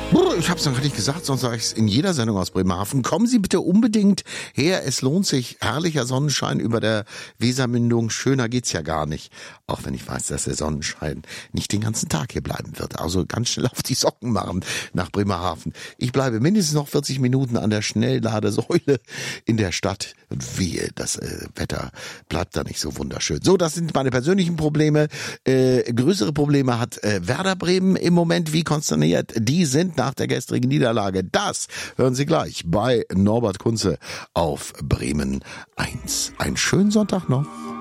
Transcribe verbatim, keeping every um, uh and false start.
Ich habe es noch nicht gesagt, sonst sage ich es in jeder Sendung aus Bremerhaven. Kommen Sie bitte unbedingt her, es lohnt sich. Herrlicher Sonnenschein über der Wesermündung, schöner geht's ja gar nicht. Auch wenn ich weiß, dass der Sonnenschein nicht den ganzen Tag hier bleiben wird. Also ganz schnell auf die Socken machen nach Bremerhaven. Ich bleibe mindestens noch vierzig Minuten an der Schnellladesäule in der Stadt. Wehe, das äh, Wetter bleibt da nicht so wunderschön. So, das sind meine persönlichen Probleme. Äh, größere Probleme hat äh, Werder Bremen im Moment. Wie konsterniert die sind nach der gestrigen Niederlage. Das hören Sie gleich bei Norbert Kunze auf Bremen eins. Einen schönen Sonntag noch.